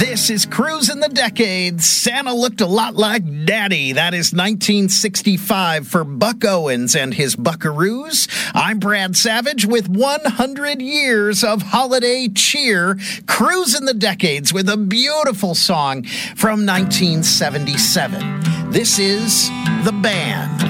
This is Cruising the Decades. Santa looked a lot like Daddy. That is 1965 for Buck Owens and his Buckaroos. I'm Brad Savage with 100 years of holiday cheer. Cruising the Decades with a beautiful song from 1977. This is The Band.